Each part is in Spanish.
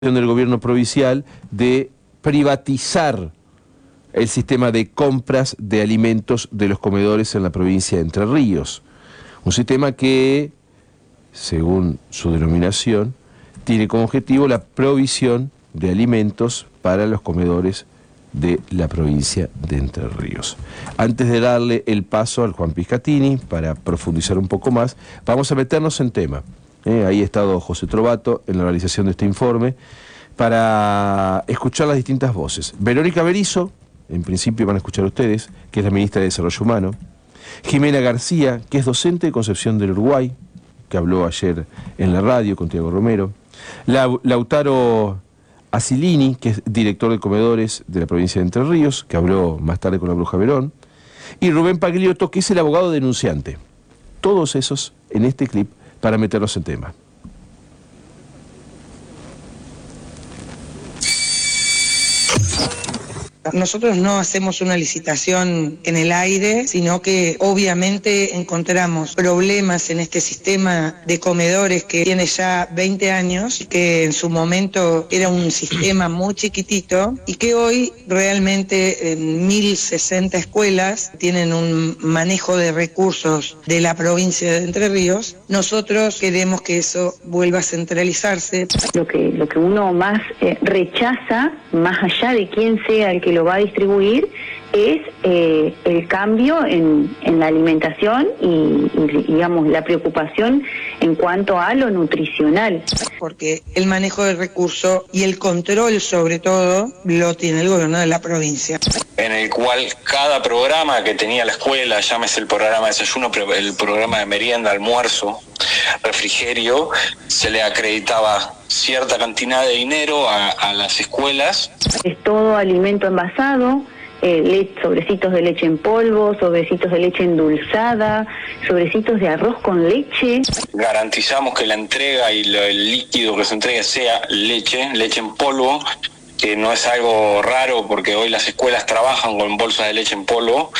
del gobierno provincial de privatizar el sistema de compras de alimentos de los comedores en la provincia de Entre Ríos. Un sistema que, según su denominación, tiene como objetivo la provisión de alimentos para los comedores de la provincia de Entre Ríos. Antes de darle el paso al Juan Piscatini para profundizar un poco más, vamos a meternos en tema. Ahí ha estado José Trovato en la realización de este informe para escuchar las distintas voces. Verónica Berizo, en principio van a escuchar ustedes, que es la ministra de Desarrollo Humano. Jimena García, que es docente de Concepción del Uruguay, que habló ayer en la radio con Tiago Romero. Lautaro Asilini, que es director de comedores de la provincia de Entre Ríos, que habló más tarde con la Bruja Verón. Y Rubén Pagliotto, que es el abogado denunciante. Todos esos en este clip para meternos en tema. Nosotros no hacemos una licitación en el aire, sino que obviamente encontramos problemas en este sistema de comedores que tiene ya 20 años, que en su momento era un sistema muy chiquitito y que hoy realmente en 1060 escuelas tienen un manejo de recursos de la provincia de Entre Ríos. Nosotros queremos que eso vuelva a centralizarse. Lo que uno más rechaza, más allá de quién sea el que lo va a distribuir, es el cambio en la alimentación y digamos la preocupación en cuanto a lo nutricional. Porque el manejo del recurso y el control sobre todo lo tiene el gobierno de la provincia. En el cual cada programa que tenía la escuela, llámese el programa de desayuno, el programa de merienda, almuerzo, refrigerio, se le acreditaba cierta cantidad de dinero a las escuelas. Es todo alimento envasado, sobrecitos de leche en polvo, sobrecitos de leche endulzada, sobrecitos de arroz con leche. Garantizamos que la entrega y el líquido que se entregue sea leche en polvo, que no es algo raro porque hoy las escuelas trabajan con bolsas de leche en polvo.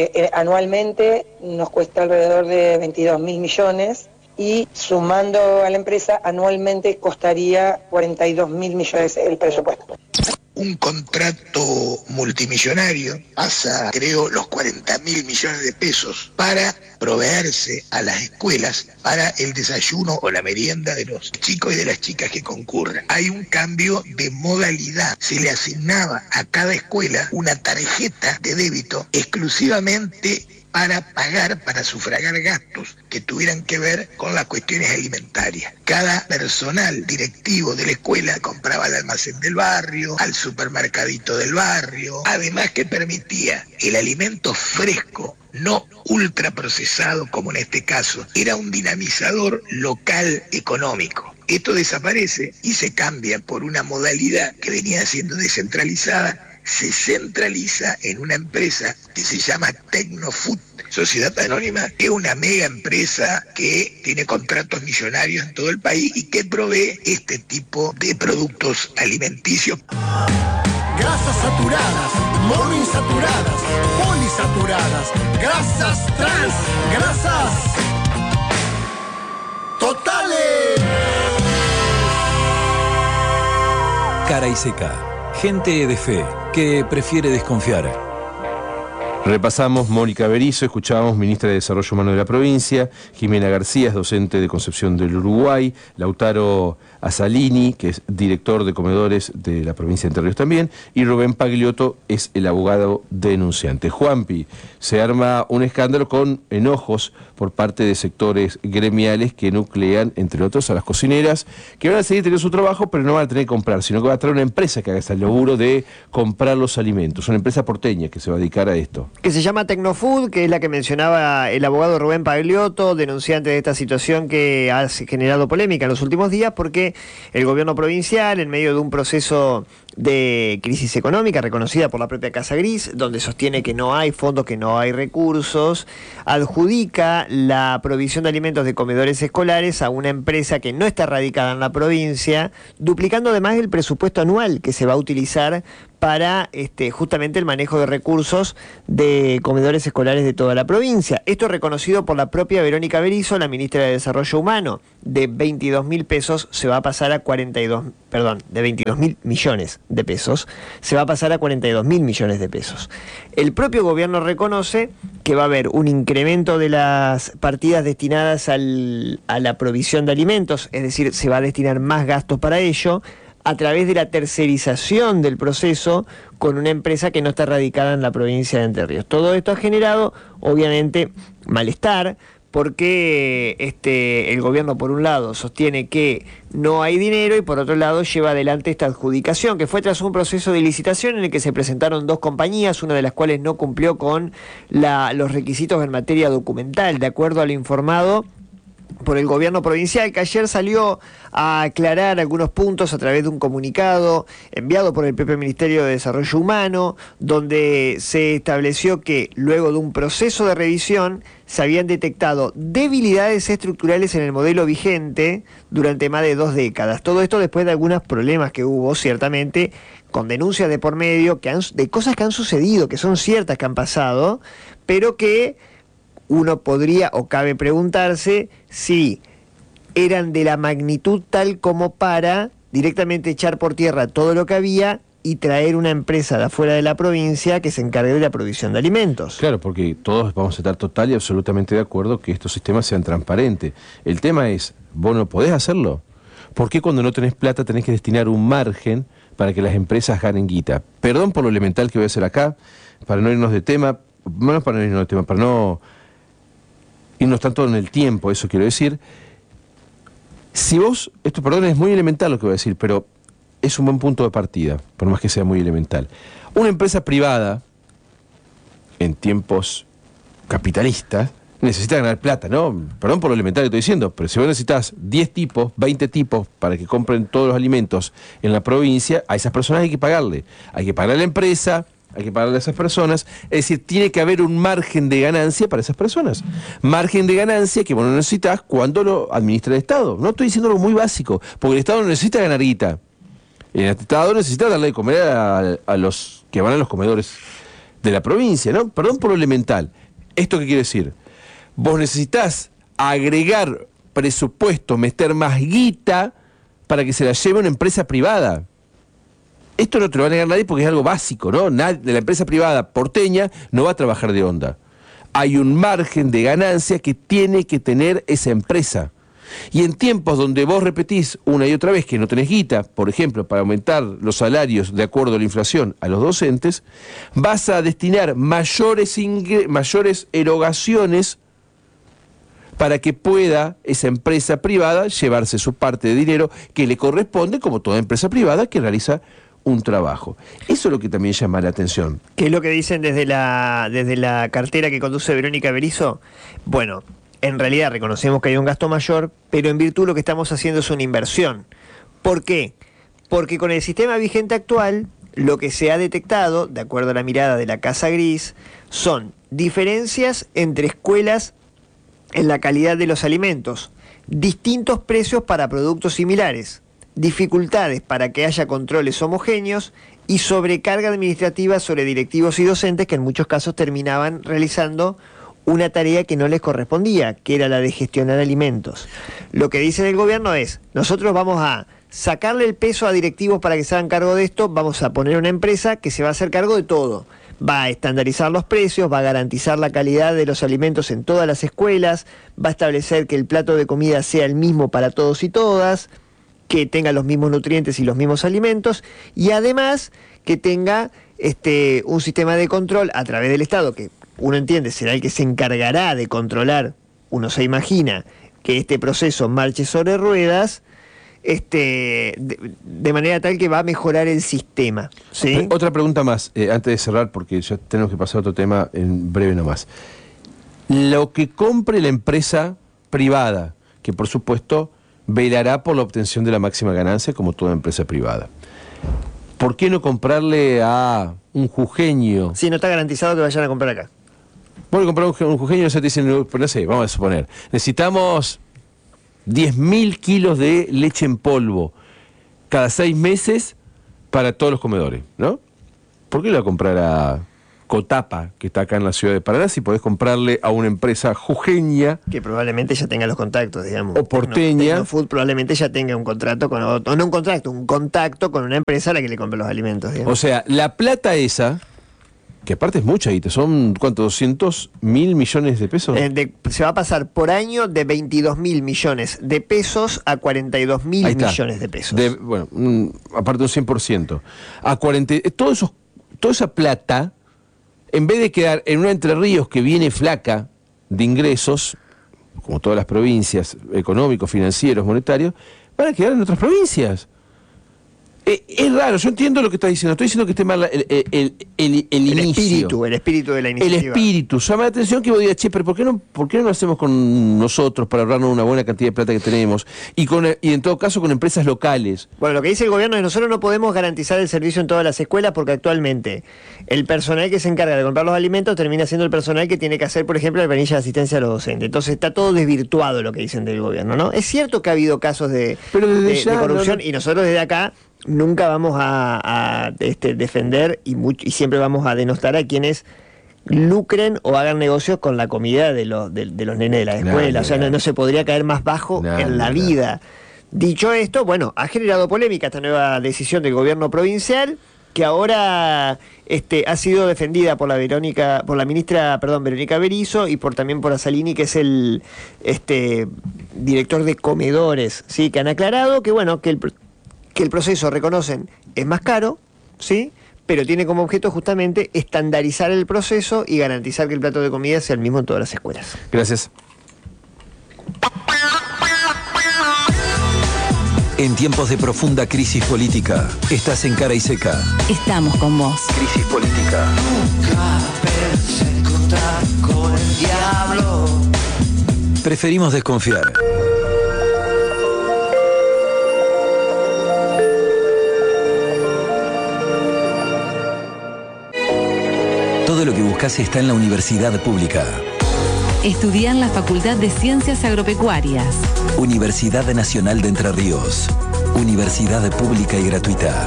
Anualmente nos cuesta alrededor de 22.000 millones y sumando a la empresa anualmente costaría 42.000 millones el presupuesto. Un contrato multimillonario pasa, creo, los 40.000 millones de pesos para proveerse a las escuelas para el desayuno o la merienda de los chicos y de las chicas que concurren. Hay un cambio de modalidad. Se le asignaba a cada escuela una tarjeta de débito exclusivamente para pagar, para sufragar gastos que tuvieran que ver con las cuestiones alimentarias. Cada personal directivo de la escuela compraba al almacén del barrio, al supermercadito del barrio, además que permitía el alimento fresco, no ultraprocesado como en este caso. Era un dinamizador local económico. Esto desaparece y se cambia por una modalidad que venía siendo descentralizada, se centraliza en una empresa que se llama Tecnofood, Sociedad Anónima, que es una mega empresa que tiene contratos millonarios en todo el país y que provee este tipo de productos alimenticios. Grasas saturadas, monoinsaturadas, polisaturadas, grasas trans, grasas totales. Cara y seca. Gente de fe que prefiere desconfiar. Repasamos Mónica Berizo, escuchábamos ministra de Desarrollo Humano de la provincia, Jimena García, es docente de Concepción del Uruguay, Lautaro Asalini, que es director de comedores de la provincia de Entre Ríos también, y Rubén Pagliotto es el abogado denunciante. Juanpi, se arma un escándalo con enojos por parte de sectores gremiales que nuclean, entre otros, a las cocineras, que van a seguir teniendo su trabajo, pero no van a tener que comprar, sino que va a traer una empresa que haga ese laburo de comprar los alimentos, una empresa porteña que se va a dedicar a esto. Que se llama Tecnofood, que es la que mencionaba el abogado Rubén Pagliotto, denunciante de esta situación que ha generado polémica en los últimos días, porque el gobierno provincial, en medio de un proceso de crisis económica reconocida por la propia Casa Gris, donde sostiene que no hay fondos, que no hay recursos, adjudica la provisión de alimentos de comedores escolares a una empresa que no está radicada en la provincia, duplicando además el presupuesto anual que se va a utilizar para justamente el manejo de recursos de comedores escolares de toda la provincia. Esto reconocido por la propia Verónica Berizo, la ministra de Desarrollo Humano. De 22.000 pesos se va a pasar a de 22.000 millones de pesos, se va a pasar a 42.000 millones de pesos. El propio gobierno reconoce que va a haber un incremento de las partidas destinadas a la provisión de alimentos, es decir, se va a destinar más gastos para ello, a través de la tercerización del proceso con una empresa que no está radicada en la provincia de Entre Ríos. Todo esto ha generado, obviamente, malestar, porque el gobierno, por un lado, sostiene que no hay dinero y, por otro lado, lleva adelante esta adjudicación, que fue tras un proceso de licitación en el que se presentaron 2 compañías, una de las cuales no cumplió con los requisitos en materia documental, de acuerdo a lo informado por el gobierno provincial, que ayer salió a aclarar algunos puntos a través de un comunicado enviado por el propio Ministerio de Desarrollo Humano, donde se estableció que luego de un proceso de revisión se habían detectado debilidades estructurales en el modelo vigente durante más de 2 décadas. Todo esto después de algunos problemas que hubo, ciertamente, con denuncias de por medio, de cosas que han sucedido, que son ciertas, que han pasado, pero que uno podría o cabe preguntarse si eran de la magnitud tal como para directamente echar por tierra todo lo que había y traer una empresa de afuera de la provincia que se encargue de la provisión de alimentos. Claro, porque todos vamos a estar total y absolutamente de acuerdo que estos sistemas sean transparentes. El tema es, ¿vos no podés hacerlo? ¿Por qué cuando no tenés plata tenés que destinar un margen para que las empresas ganen guita? Perdón por lo elemental que voy a hacer acá, para no irnos de tema, para no irnos tanto en el tiempo, eso quiero decir. Si vos, perdón, es muy elemental lo que voy a decir, pero es un buen punto de partida, por más que sea muy elemental. Una empresa privada, en tiempos capitalistas, necesita ganar plata, ¿no? Perdón por lo elemental que estoy diciendo, pero si vos necesitas 10 tipos, 20 tipos para que compren todos los alimentos en la provincia, a esas personas hay que pagarle. Hay que pagarle a la empresa, hay que pagarle a esas personas, es decir, tiene que haber un margen de ganancia para esas personas. Margen de ganancia que vos no necesitas cuando lo administra el Estado. No estoy diciendo algo muy básico, porque el Estado no necesita ganar guita. El Estado necesita darle de comer a los que van a los comedores de la provincia, ¿no? Perdón por lo elemental. ¿Esto qué quiere decir? Vos necesitas agregar presupuesto, meter más guita para que se la lleve una empresa privada. Esto no te lo va a negar nadie porque es algo básico, ¿no? La empresa privada porteña no va a trabajar de onda. Hay un margen de ganancia que tiene que tener esa empresa. Y en tiempos donde vos repetís una y otra vez que no tenés guita, por ejemplo, para aumentar los salarios de acuerdo a la inflación a los docentes, vas a destinar mayores erogaciones para que pueda esa empresa privada llevarse su parte de dinero que le corresponde, como toda empresa privada que realiza un trabajo. Eso es lo que también llama la atención. ¿Qué es lo que dicen desde la cartera que conduce Verónica Berizo? Bueno, en realidad reconocemos que hay un gasto mayor, pero en virtud lo que estamos haciendo es una inversión. ¿Por qué? Porque con el sistema vigente actual, lo que se ha detectado, de acuerdo a la mirada de la Casa Gris, son diferencias entre escuelas en la calidad de los alimentos, distintos precios para productos similares, dificultades para que haya controles homogéneos y sobrecarga administrativa sobre directivos y docentes que en muchos casos terminaban realizando una tarea que no les correspondía, que era la de gestionar alimentos. Lo que dice el gobierno es, nosotros vamos a sacarle el peso a directivos para que se hagan cargo de esto, vamos a poner una empresa que se va a hacer cargo de todo. Va a estandarizar los precios, va a garantizar la calidad de los alimentos en todas las escuelas, va a establecer que el plato de comida sea el mismo para todos y todas, que tenga los mismos nutrientes y los mismos alimentos, y además que tenga un sistema de control a través del Estado, que uno entiende será el que se encargará de controlar, uno se imagina, que este proceso marche sobre ruedas, de manera tal que va a mejorar el sistema, ¿sí? Otra pregunta más, antes de cerrar, porque ya tenemos que pasar a otro tema en breve nomás. Lo que compre la empresa privada, que por supuesto velará por la obtención de la máxima ganancia como toda empresa privada. ¿Por qué no comprarle a un jujeño? Si no está garantizado que vayan a comprar acá. Bueno, comprar un jujeño, se te dicen, no sé, vamos a suponer, necesitamos 10.000 kilos de leche en polvo cada 6 meses para todos los comedores, ¿no? ¿por qué le va a comprar a Cotapa, que está acá en la ciudad de Paraná, si podés comprarle a una empresa jujeña? Que probablemente ya tenga los contactos, digamos. O porteña. Tecnofood probablemente ya tenga un contrato con, o no un contrato, un contacto con una empresa a la que le compre los alimentos, digamos. O sea, la plata esa, que aparte es mucha, guita, son, ¿cuánto? ¿200.000 millones de pesos? Se va a pasar por año de 22.000 millones de pesos a 42.000 millones de pesos. Bueno, aparte un 100%. A 40, toda esa plata, en vez de quedar en una Entre Ríos que viene flaca de ingresos, como todas las provincias, económicos, financieros, monetarios, van a quedar en otras provincias. Es raro, yo entiendo lo que estás diciendo, estoy diciendo que esté mal el inicio. El espíritu de la iniciativa. El espíritu, llama la atención que vos digas, che, pero ¿por qué no lo hacemos con nosotros para ahorrarnos una buena cantidad de plata que tenemos? Y en todo caso con empresas locales. Bueno, lo que dice el gobierno es que nosotros no podemos garantizar el servicio en todas las escuelas porque actualmente el personal que se encarga de comprar los alimentos termina siendo el personal que tiene que hacer, por ejemplo, la planilla de asistencia a los docentes. Entonces está todo desvirtuado lo que dicen del gobierno, ¿no? Es cierto que ha habido casos de corrupción y nosotros desde acá nunca vamos a defender y siempre vamos a denostar a quienes lucren o hagan negocios con la comida de los nenes de la escuela. O sea, no se podría caer más bajo en la vida. Dicho esto, bueno, ha generado polémica esta nueva decisión del gobierno provincial, que ahora ha sido defendida por la ministra Verónica Berizo y también por Asalini, que es el director de comedores, ¿sí? Que han aclarado que bueno, que el proceso, reconocen, es más caro, ¿sí? Pero tiene como objeto justamente estandarizar el proceso y garantizar que el plato de comida sea el mismo en todas las escuelas. Gracias. En tiempos de profunda crisis política, estás en Cara y Seca. Estamos con vos. Crisis política. Nunca pensé encontrar con el diablo. Preferimos desconfiar. Todo lo que buscas está en la universidad pública. Estudia en la Facultad de Ciencias Agropecuarias. Universidad Nacional de Entre Ríos. Universidad pública y gratuita.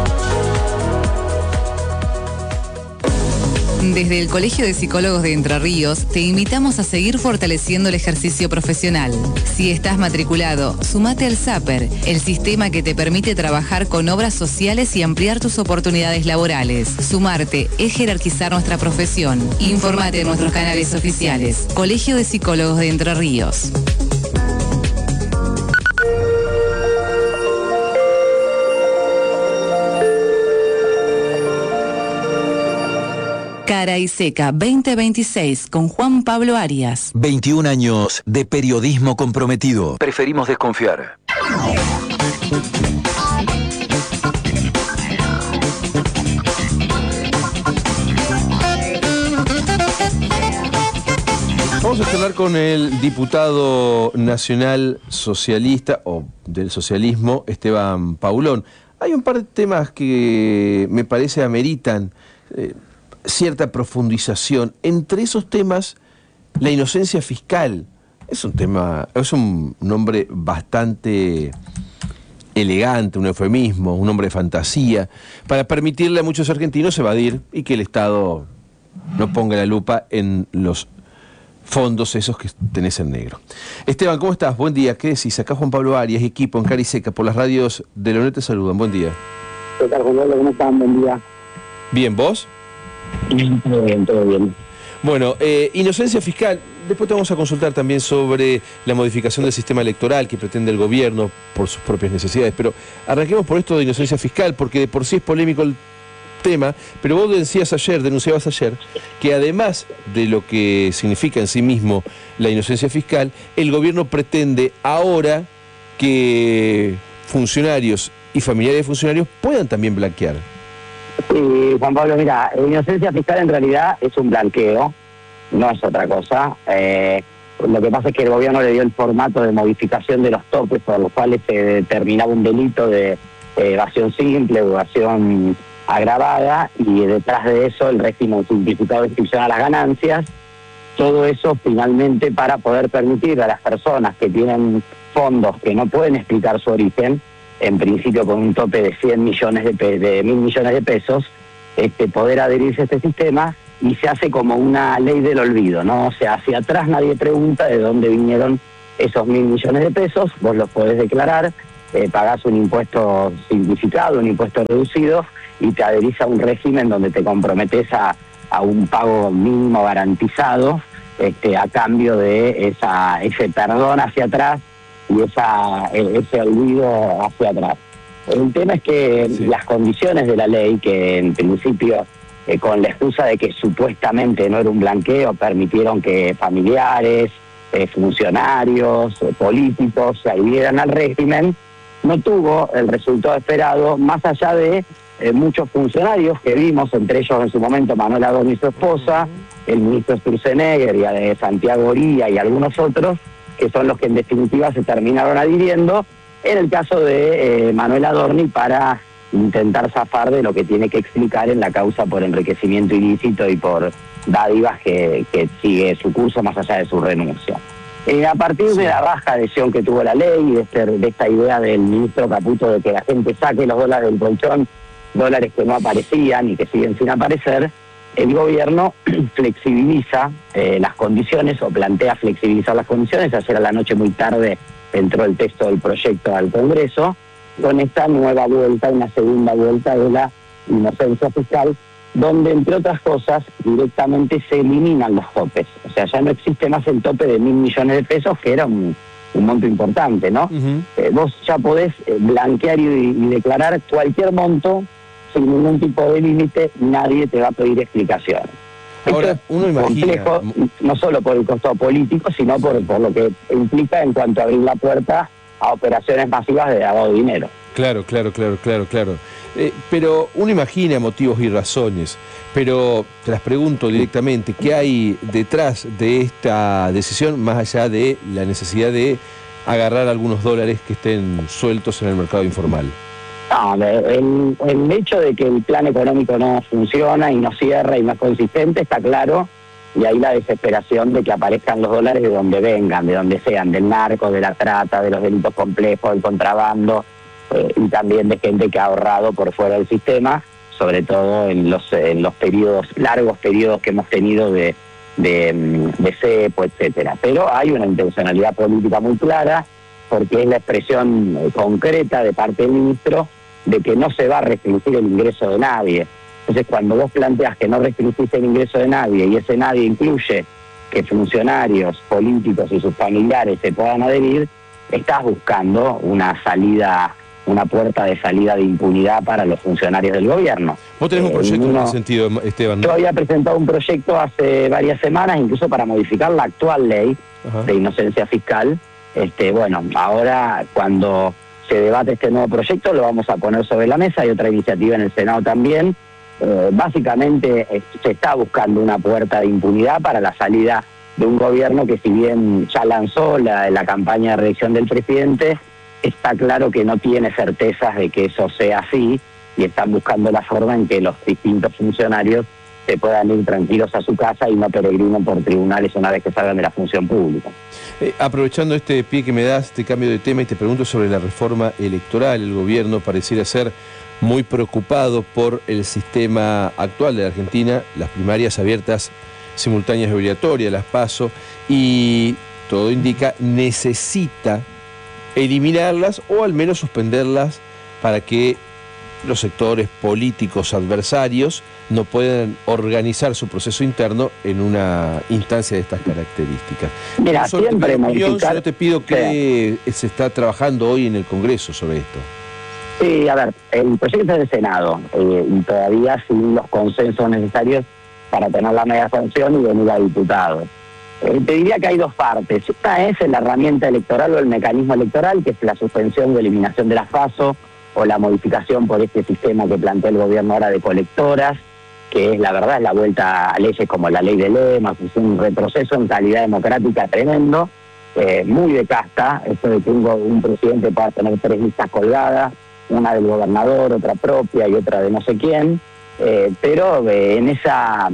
Desde el Colegio de Psicólogos de Entre Ríos te invitamos a seguir fortaleciendo el ejercicio profesional. Si estás matriculado, sumate al SAPER, el sistema que te permite trabajar con obras sociales y ampliar tus oportunidades laborales. Sumarte es jerarquizar nuestra profesión. Informate en nuestros canales oficiales. Colegio de Psicólogos de Entre Ríos. Cara y Seca 2026 con Juan Pablo Arias. 21 años de periodismo comprometido. Preferimos desconfiar. Vamos a charlar con el diputado nacional socialista o del socialismo, Esteban Paulón. Hay un par de temas que me parece ameritan cierta profundización. Entre esos temas, la inocencia fiscal es un nombre bastante elegante, un eufemismo, un nombre de fantasía, para permitirle a muchos argentinos evadir y que el Estado no ponga la lupa en los fondos esos que tenés en negro. Esteban, ¿cómo estás? Buen día. ¿Qué decís? Acá Juan Pablo Arias, equipo en Cara y Seca, por las radios de la UNED te saludan. Buen día. ¿Qué tal, Juan Pablo? ¿Cómo están? Buen día. Bien, ¿vos? Todo bien, todo bien. Bueno, inocencia fiscal. Después te vamos a consultar también sobre la modificación del sistema electoral que pretende el gobierno por sus propias necesidades. Pero arranquemos por esto de inocencia fiscal, porque de por sí es polémico el tema, pero vos denunciabas ayer, que además de lo que significa en sí mismo la inocencia fiscal, el gobierno pretende ahora que funcionarios y familiares de funcionarios puedan también blanquear. Juan Pablo, mira, inocencia fiscal en realidad es un blanqueo, no es otra cosa. Lo que pasa es que el gobierno le dio el formato de modificación de los topes por los cuales se determinaba un delito de evasión simple, evasión agravada, y detrás de eso el régimen simplificado de inscripción a las ganancias. Todo eso finalmente para poder permitir a las personas que tienen fondos que no pueden explicar su origen, en principio con un tope de 100 millones de 1.000 millones de pesos, poder adherirse a este sistema, y se hace como una ley del olvido, ¿no? O sea, hacia atrás nadie pregunta de dónde vinieron esos 1.000 millones de pesos, vos los podés declarar, pagás un impuesto simplificado, un impuesto reducido, y te adherís a un régimen donde te comprometes a un pago mínimo garantizado, a cambio de ese perdón hacia atrás y ese olvido hacia atrás. El tema es que las condiciones de la ley, que en principio, con la excusa de que supuestamente no era un blanqueo, permitieron que familiares, funcionarios, políticos se adhieran al régimen, no tuvo el resultado esperado, más allá de muchos funcionarios que vimos, entre ellos en su momento Manuel Adorni y su esposa, el ministro Sturzenegger y Santiago Oría y algunos otros, que son los que en definitiva se terminaron adhiriendo, en el caso de Manuel Adorni, para intentar zafar de lo que tiene que explicar en la causa por enriquecimiento ilícito y por dádivas que sigue su curso más allá de su renuncia. A partir de la baja adhesión que tuvo la ley, de esta idea del ministro Caputo de que la gente saque los dólares del colchón, dólares que no aparecían y que siguen sin aparecer, el gobierno flexibiliza las condiciones, o plantea flexibilizar las condiciones. Ayer a la noche muy tarde entró el texto del proyecto al Congreso, con esta nueva vuelta, una segunda vuelta de la inocencia fiscal, donde, entre otras cosas, directamente se eliminan los topes. O sea, ya no existe más el tope de 1.000 millones de pesos, que era un monto importante, ¿no? Vos ya podés blanquear y declarar cualquier monto sin ningún tipo de límite, nadie te va a pedir explicaciones. Ahora, esto uno imagina, complejo, no solo por el costo político, sino por lo que implica en cuanto a abrir la puerta a operaciones masivas de lavado de dinero. Claro. Pero uno imagina motivos y razones, pero te las pregunto directamente, ¿qué hay detrás de esta decisión, más allá de la necesidad de agarrar algunos dólares que estén sueltos en el mercado informal? No, el hecho de que el plan económico no funciona y no cierra y no es consistente está claro, y ahí la desesperación de que aparezcan los dólares de donde vengan, de donde sean, del narco, de la trata, de los delitos complejos, del contrabando, y también de gente que ha ahorrado por fuera del sistema, sobre todo en los largos periodos que hemos tenido de cepo, etcétera. Pero hay una intencionalidad política muy clara, porque es la expresión concreta de parte del ministro de que no se va a restringir el ingreso de nadie. Entonces, cuando vos planteas que no restringís el ingreso de nadie, y ese nadie incluye que funcionarios, políticos y sus familiares se puedan adherir, estás buscando una salida, una puerta de salida de impunidad para los funcionarios del gobierno. Vos tenés un proyecto en ese sentido, Esteban, ¿no? Yo había presentado un proyecto hace varias semanas, incluso para modificar la actual ley de inocencia fiscal. Bueno, ahora cuando se debate este nuevo proyecto lo vamos a poner sobre la mesa. Hay otra iniciativa en el Senado también. Básicamente se está buscando una puerta de impunidad para la salida de un gobierno que, si bien ya lanzó la campaña de reelección del presidente, está claro que no tiene certezas de que eso sea así, y están buscando la forma en que los distintos funcionarios se puedan ir tranquilos a su casa y no peregrinen por tribunales una vez que salgan de la función pública. Aprovechando este pie que me das, este cambio de tema, y te pregunto sobre la reforma electoral. El gobierno pareciera ser muy preocupado por el sistema actual de la Argentina, las primarias abiertas, simultáneas y obligatorias, las PASO, y todo indica necesita eliminarlas o al menos suspenderlas para que los sectores políticos adversarios no puedan organizar su proceso interno en una instancia de estas características. Mira, no solo siempre modificar... Yo te pido que se está trabajando hoy en el Congreso sobre esto. Sí, a ver, el proyecto es del Senado, y todavía sin los consensos necesarios para tener la media sanción y venir a diputados. Te diría que hay dos partes. Una es la herramienta electoral o el mecanismo electoral, que es la suspensión o eliminación de las PASO, o la modificación por este sistema que plantea el gobierno ahora de colectoras, que es, la verdad, es la vuelta a leyes como la ley de lema, que es un retroceso en calidad democrática tremendo, muy de casta, esto de que un presidente pueda tener 3 listas colgadas, una del gobernador, otra propia y otra de no sé quién, pero en esa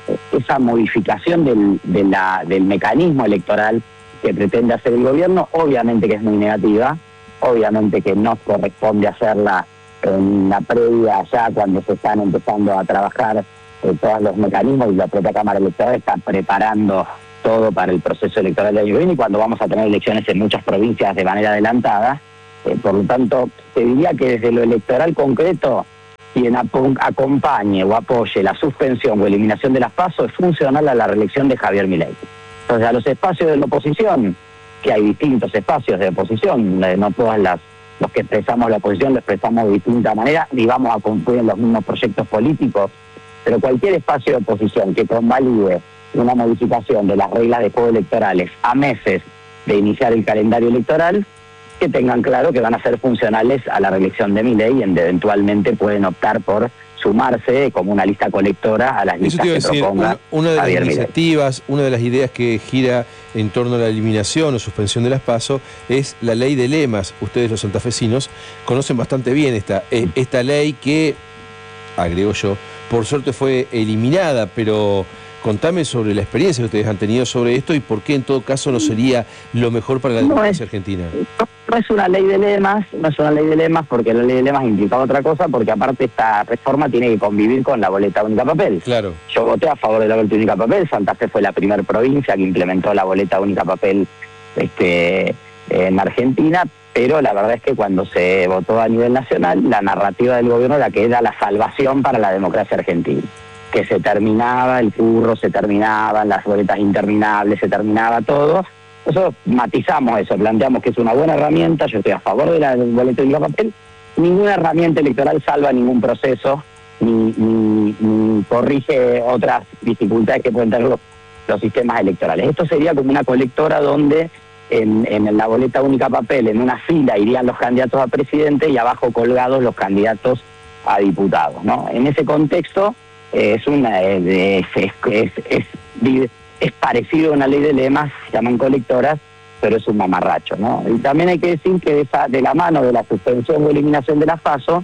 modificación del mecanismo electoral que pretende hacer el gobierno, obviamente que es muy negativa, obviamente que no corresponde hacerla en la previa, ya cuando se están empezando a trabajar todos los mecanismos, y la propia Cámara Electoral está preparando todo para el proceso electoral del año que viene, y cuando vamos a tener elecciones en muchas provincias de manera adelantada. Por lo tanto, te diría que desde lo electoral concreto, quien acompañe o apoye la suspensión o eliminación de las PASO es funcional a la reelección de Javier Milei. Entonces, a los espacios de la oposición, que hay distintos espacios de oposición, no todas los que expresamos la oposición lo expresamos de distinta manera, ni vamos a cumplir los mismos proyectos políticos, pero cualquier espacio de oposición que convalide una modificación de las reglas de juego electorales a meses de iniciar el calendario electoral, que tengan claro que van a ser funcionales a la reelección de Milei, y eventualmente pueden optar por sumarse como una lista colectora a las listas que proponga una de las Javier Milei. iniciativas, una de las ideas que gira en torno a la eliminación o suspensión de las PASO es la ley de lemas. Ustedes, los santafesinos, conocen bastante bien esta ley que, agrego yo, por suerte fue eliminada, pero contame sobre la experiencia que ustedes han tenido sobre esto y por qué en todo caso no sería lo mejor para la democracia argentina. No es una ley de lemas, porque la ley de lemas implicaba otra cosa, porque aparte esta reforma tiene que convivir con la boleta única papel. Claro. Yo voté a favor de la boleta única papel. Santa Fe fue la primera provincia que implementó la boleta única papel en Argentina, pero la verdad es que cuando se votó a nivel nacional, la narrativa del gobierno era que era la salvación para la democracia argentina, que se terminaba el curro, se terminaban las boletas interminables, se terminaba todo. Nosotros matizamos eso, planteamos que es una buena herramienta. Yo estoy a favor de la boleta única papel. Ninguna herramienta electoral salva ningún proceso, ni corrige otras dificultades que pueden tener los sistemas electorales. Esto sería como una colectora donde en la boleta única papel, en una fila irían los candidatos a presidente y abajo colgados los candidatos a diputados, ¿no? En ese contexto es parecido a una ley de lemas, se llaman colectoras, pero es un mamarracho, ¿no? Y también hay que decir que de la mano de la suspensión o eliminación de las PASO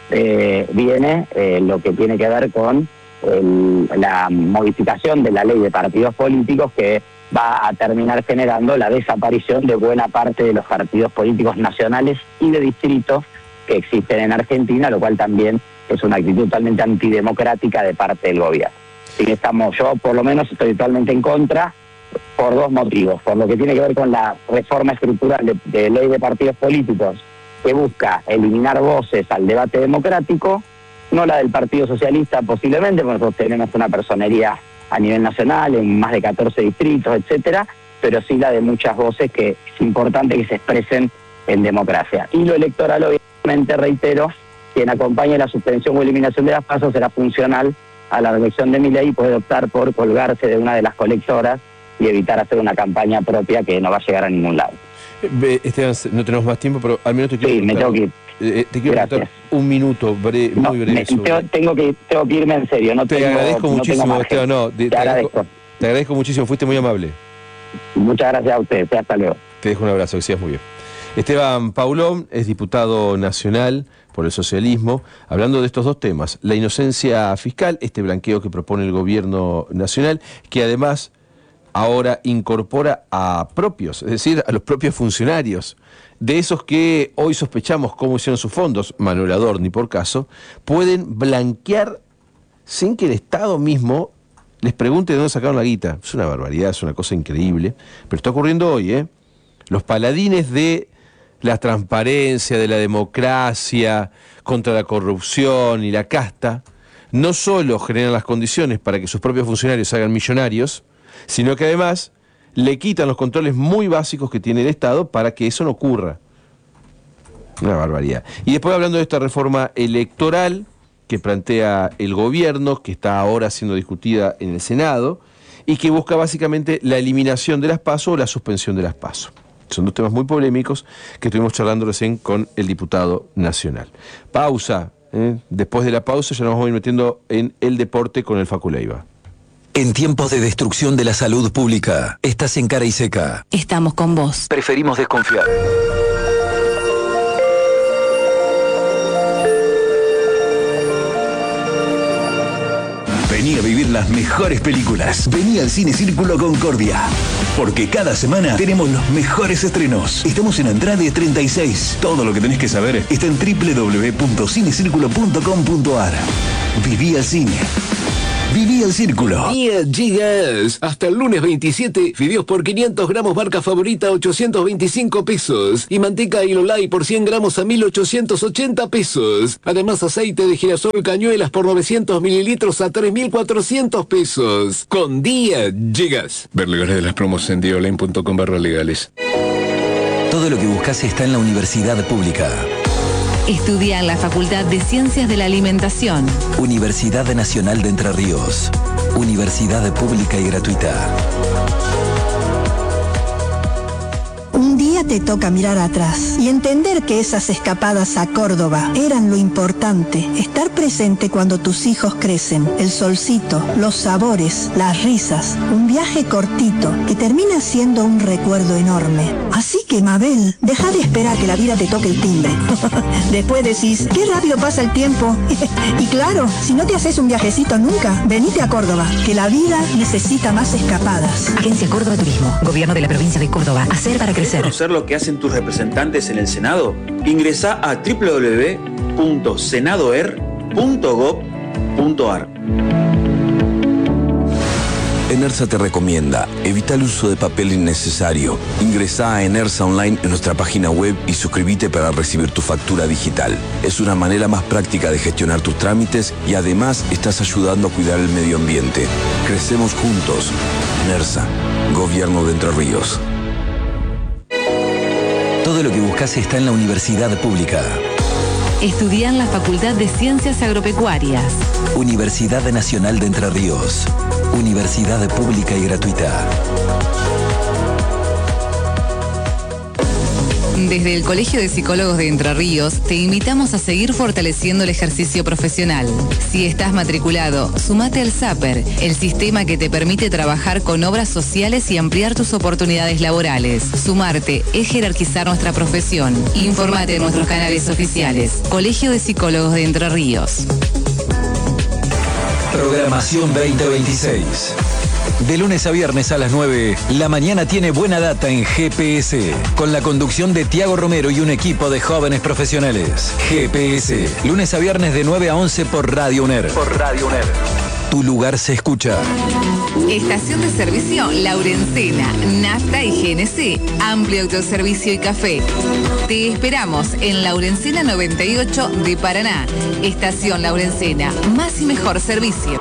viene lo que tiene que ver con la modificación de la ley de partidos políticos, que va a terminar generando la desaparición de buena parte de los partidos políticos nacionales y de distritos que existen en Argentina, lo cual también es una actitud totalmente antidemocrática de parte del gobierno. Así que yo por lo menos estoy totalmente en contra por dos motivos. Por lo que tiene que ver con la reforma estructural de ley de partidos políticos, que busca eliminar voces al debate democrático, no la del Partido Socialista posiblemente, porque nosotros tenemos una personería a nivel nacional en más de 14 distritos, etcétera, pero sí la de muchas voces que es importante que se expresen en democracia. Y lo electoral, obviamente, reitero, quien acompañe la suspensión o eliminación de las PASO será funcional a la reelección de Milei y puede optar por colgarse de una de las colectoras y evitar hacer una campaña propia que no va a llegar a ningún lado. Esteban, no tenemos más tiempo, pero al menos te quiero me tengo que ir. Te quiero preguntar un minuto, muy breve. Tengo que irme en serio. Te agradezco muchísimo, Esteban. Te agradezco muchísimo, fuiste muy amable. Muchas gracias a usted, hasta luego. Te dejo un abrazo, que sigas muy bien. Esteban Paulón es diputado nacional por el socialismo, hablando de estos dos temas: la inocencia fiscal, este blanqueo que propone el gobierno nacional, que además ahora incorpora a propios, es decir, a los propios funcionarios, de esos que hoy sospechamos cómo hicieron sus fondos, Manuel Adorni por caso, pueden blanquear sin que el Estado mismo les pregunte de dónde sacaron la guita. Es una barbaridad, es una cosa increíble, pero está ocurriendo hoy, ¿eh? Los paladines de la transparencia, de la democracia, contra la corrupción y la casta, no solo generan las condiciones para que sus propios funcionarios se hagan millonarios, sino que además le quitan los controles muy básicos que tiene el Estado para que eso no ocurra. Una barbaridad. Y después, hablando de esta reforma electoral que plantea el gobierno, que está ahora siendo discutida en el Senado, y que busca básicamente la eliminación de las PASO o la suspensión de las PASO. Son dos temas muy polémicos que estuvimos charlando recién con el diputado nacional. Pausa. Después de la pausa ya nos vamos a ir metiendo en el deporte con el Facu Leiva. En tiempos de destrucción de la salud pública, estás en Cara y Seca. Estamos con vos. Preferimos desconfiar. Vení a vivir la las mejores películas. Vení al Cine Círculo Concordia, porque cada semana tenemos los mejores estrenos. Estamos en Andrade 36. Todo lo que tenés que saber está en www.cinecirculo.com.ar. Viví al cine. Viví el círculo. 10 gigas. Hasta el lunes 27. Fideos por 500 gramos marca favorita a 825 pesos. Y manteca Ilolai por 100 gramos a 1880 pesos. Además, aceite de girasol Cañuelas por 900 mililitros a 3400 pesos. Con 10 gigas. Ver legales de las promos en dionline.com/legales. Todo lo que buscas está en la universidad pública. Estudia en la Facultad de Ciencias de la Alimentación. Universidad Nacional de Entre Ríos. Universidad pública y gratuita. Un día te toca mirar atrás y entender que esas escapadas a Córdoba eran lo importante. Estar presente cuando tus hijos crecen. El solcito, los sabores, las risas. Un viaje cortito que termina siendo un recuerdo enorme. Así que, Mabel, deja de esperar que la vida te toque el timbre. Después decís, qué rápido pasa el tiempo. Y claro, si no te haces un viajecito nunca, venite a Córdoba, que la vida necesita más escapadas. Agencia Córdoba Turismo, Gobierno de la Provincia de Córdoba. Hacer para crecer. ¿Conocer lo que hacen tus representantes en el Senado? Ingresá a www.senadoer.gov.ar. Enersa te recomienda, evita el uso de papel innecesario. Ingresá a Enersa Online en nuestra página web y suscríbete para recibir tu factura digital. Es una manera más práctica de gestionar tus trámites y además estás ayudando a cuidar el medio ambiente. Crecemos juntos. Enersa, Gobierno de Entre Ríos. Todo lo que buscas está en la universidad pública. Estudia en la Facultad de Ciencias Agropecuarias. Universidad Nacional de Entre Ríos. Universidad pública y gratuita. Desde el Colegio de Psicólogos de Entre Ríos te invitamos a seguir fortaleciendo el ejercicio profesional. Si estás matriculado, sumate al SAPER, el sistema que te permite trabajar con obras sociales y ampliar tus oportunidades laborales. Sumarte es jerarquizar nuestra profesión. Informate en nuestros canales oficiales. Colegio de Psicólogos de Entre Ríos. Programación 2026. De lunes a viernes a las 9, la mañana tiene buena data en GPS, con la conducción de Tiago Romero y un equipo de jóvenes profesionales. GPS, lunes a viernes de 9 a 11 por Radio UNER. Tu lugar se escucha. Estación de servicio Laurencena, Nafta y GNC, amplio autoservicio y café. Te esperamos en Laurencena 98 de Paraná. Estación Laurencena, más y mejor servicio.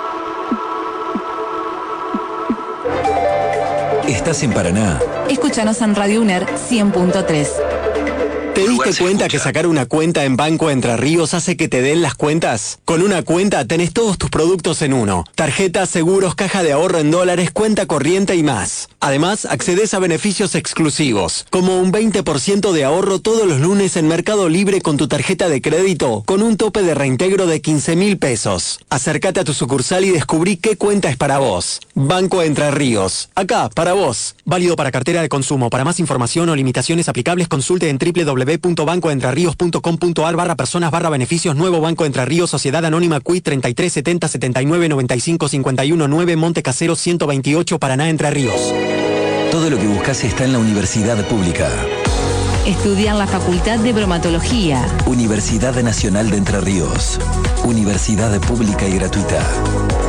¿Estás en Paraná? Escúchanos en Radio UNER 100.3. ¿Te diste cuenta que sacar una cuenta en Banco Entre Ríos hace que te den las cuentas? Con una cuenta tenés todos tus productos en uno. Tarjetas, seguros, caja de ahorro en dólares, cuenta corriente y más. Además, accedes a beneficios exclusivos, como un 20% de ahorro todos los lunes en Mercado Libre con tu tarjeta de crédito, con un tope de reintegro de 15.000 pesos. Acércate a tu sucursal y descubrí qué cuenta es para vos. Banco Entre Ríos. Acá, para vos. Válido para cartera de consumo. Para más información o limitaciones aplicables, consulte en www.bancoentrerríos.com.ar/personas/beneficios. Nuevo Banco Entre Ríos, Sociedad Anónima CUI 33 70 79 95 51 9, Monte Casero 128, Paraná, Entre Ríos. Todo lo que buscas está en la universidad pública. Estudia en la Facultad de Bromatología. Universidad Nacional de Entre Ríos. Universidad pública y gratuita.